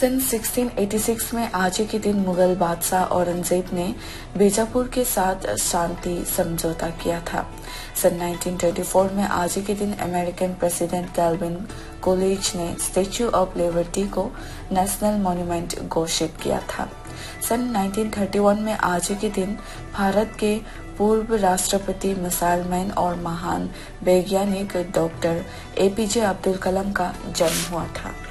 सन 1686 में आज ही के दिन मुगल बादशाह औरंगजेब ने बीजापुर के साथ शांति समझौता किया था। सन 1924 में आज ही के दिन अमेरिकन प्रेसिडेंट कैल्विन कोलिज ने स्टैच्यू ऑफ लिबर्टी को नेशनल मॉन्यूमेंट घोषित किया था। सन 1931 में आज ही के दिन भारत के पूर्व राष्ट्रपति, मिसाइल मैन और महान वैज्ञानिक डॉक्टर APJ अब्दुल कलाम का जन्म हुआ था।